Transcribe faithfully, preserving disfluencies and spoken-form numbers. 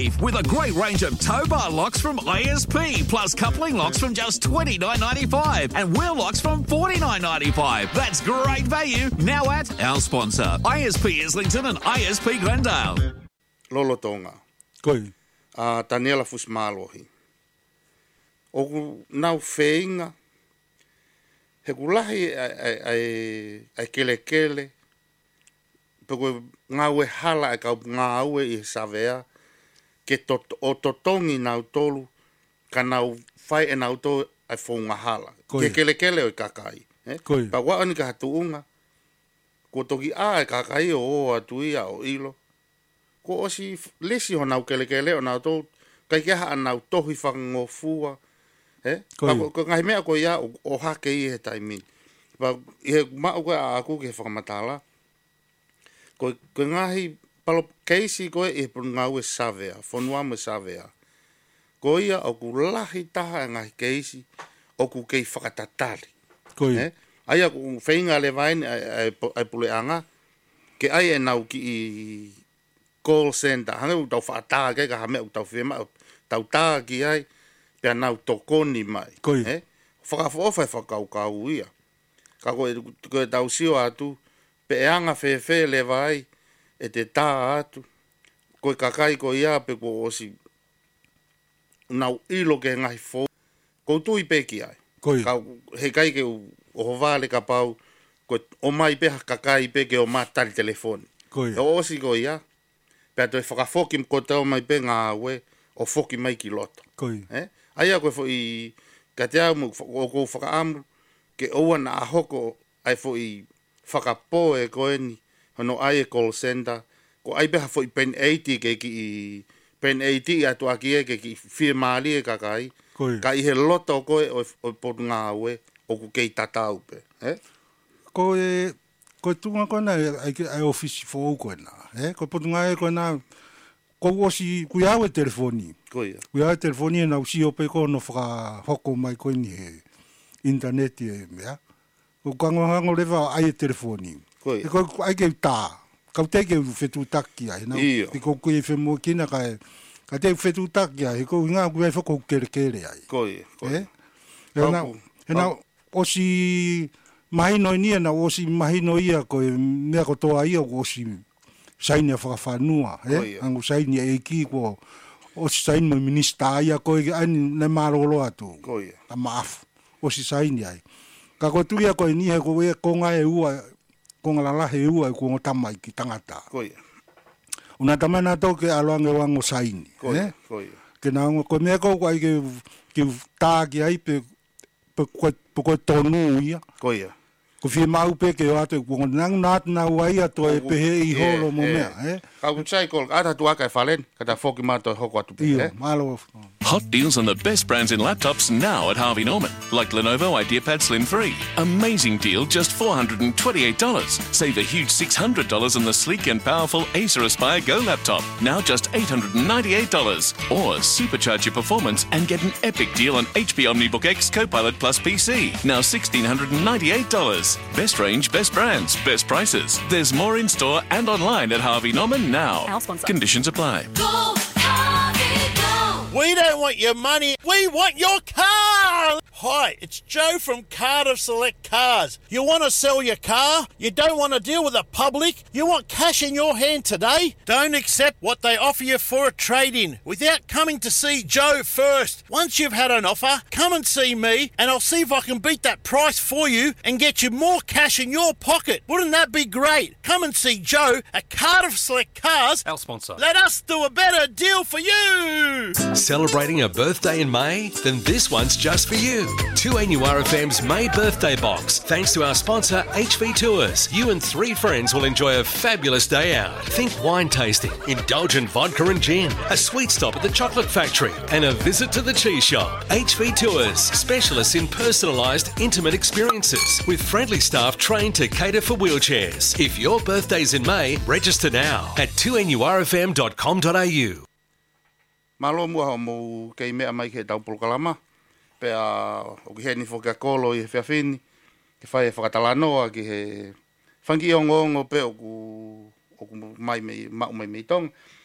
With a great range of tow bar locks from I S P, plus coupling locks from just twenty-nine ninety-five and wheel locks from forty-nine ninety-five. That's great value now at our sponsor, I S P Islington and I S P Glendale. Lolo tonga. Koi. A Daniela Fusmalohi. O nau feinga. He kulahi ai ai ai kele kele. Pego ngawe hala e kau ngawe I savea. Ke to, o totongi nau tolu, ka nau whai e nau tolu ai whaunga hala. Ke kele kele o I kakai. Eh? Pa wa ani ka hatuunga, ko toki a e kakai o o atuia o ilo. Ko osi lesi ho nau kele kele o nau tolu, kai kia haa nau tohi whangofua. Eh? Pa ko ngai mea ko ia o, o hake I he taimi. Pa I he mao koe a aku ke whakamatala. Ko, ko ngahi palo keisi koe I pun ngau e savea, whanua me savea. Ko ia o ku lahi taha e ngahi keisi, o ku kei whakatatari. Koi. Eh? Aia ku whainga le vaini ai pule anga, ke ai e nau ki I call center. Hanga u tau whaataa kei ka hame u tau whima, tau taa ki ai, pia nau tokoni mai. Koi. Eh? Whakawhawhai whakau kau ia. Ka koe, koe tau sio atu, pe e anga whewhe le vai, e te tā atu, koe kakai ko ia pe ko osi nau ilo ke ngahi fō, ko tui peki ai. Koi. Ka he kai ke o hovale ka pau, ko o mai peha kakai peke o mātari telefoni. Koi. E osi ko ia, pe ato e whakafoki ko tau mai pe ngā we, o foki mai ki loto. Koi. Eh? Aia koe fo I, ka te au o ko whakaamu, ke oua na ahoko ai fo I whakapo e koe ni, hono ai e call center, ko ai beha fo I pen eighty ke ki I pen eighty atu aki e ke ki whie maali e kakai. Koi. Ka I he loto koe o, o potu ngā ue, o ku kei tatau pe. Eh? Ko e, ko tunga koe na, ai, ai ofisi fōu koe na. Eh? Ko potu ngā e koe na, ko osi, kui au e telefoni. Koi. Kui au e telefoni e na usi ope ko no whaka hoko mai koe ni he internet e mea. Ko kango hango lewa ai e telefoni. Koi. E ko ai ke tā. Kau te ke whetu taki ai. Iyo. E ko kui e whemo kina kai. Ka te whetu taki ai. E ko ngā kui e whako kere kere ai. Koi. Koi. Eh? E na, e na osi mahino ni e na osi mahino ia ko e mea ko toa ia ko osi saini a whakawhanua. Eh? Angu saini e ki ko osi saini mo minista ia ko e ani ne marolo atu. Koi. A maafu. Osi saini ai. Ka ko tuia ko e ni he ko e konga e ua ko ngala lahe ua e ko ngotama I ki tangata. Koi. Una tamana tau ke aloange wango saini. Koi. Eh? Koi. Ke na ko mea ko ai ke ke tā ki ai pe pe ko pe ko tonu ia. Koi. Ko fi mau pe ke o ato ko nang nat na wai ato e pe he I holo mo mea. Eh? Ka ku sai ko ata tu aka e whalen, ka ta whoki mato hoko atu pe. Iyo, Eh? malo. Hot deals on the best brands in laptops now at Harvey Norman, like Lenovo IdeaPad Slim three. Amazing deal, just four hundred twenty-eight dollars. Save a huge six hundred dollars on the sleek and powerful Acer Aspire Go laptop, now just eight hundred ninety-eight dollars. Or supercharge your performance and get an epic deal on H P OmniBook X Copilot Plus P C, now one thousand six hundred ninety-eight dollars. Best range, best brands, best prices. There's more in store and online at Harvey Norman now. Our sponsor. Conditions apply. Go, Harvey, go! We don't want your money, we want your car! Hi, it's Joe from Cardiff Select Cars. You want to sell your car? You don't want to deal with the public? You want cash in your hand today? Don't accept what they offer you for a trade-in without coming to see Joe first. Once you've had an offer, come and see me and I'll see if I can beat that price for you and get you more cash in your pocket. Wouldn't that be great? Come and see Joe at Cardiff Select Cars. Our sponsor. Let us do a better deal for you. Celebrating a birthday in May? Then this one's just for you. two A N U R F M's May birthday box. Thanks to our sponsor H V Tours, you and three friends will enjoy a fabulous day out. Think wine tasting, indulgent vodka and gin, a sweet stop at the chocolate factory, and a visit to the cheese shop. H V Tours, specialists in personalised, intimate experiences with friendly staff trained to cater for wheelchairs. If your birthday's in May, register now at two N U R F M dot com dot A U. Malo mua ho mo kei mea mai ke tau polokalama. Pea o ki he ni whoka kolo I he whiawhini. Ke whai e whakatalanoa ki he whangi ongo ongo pe o ku, o ku mai mei, mau mai mei tong.